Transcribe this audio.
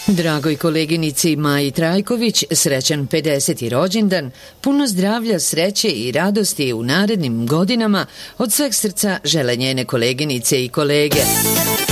Dragoj koleginici Maji Trajković, srećan 50. rođendan, puno zdravlja, sreće i radosti u narednim godinama, od sveg srca žele njene koleginice i kolege.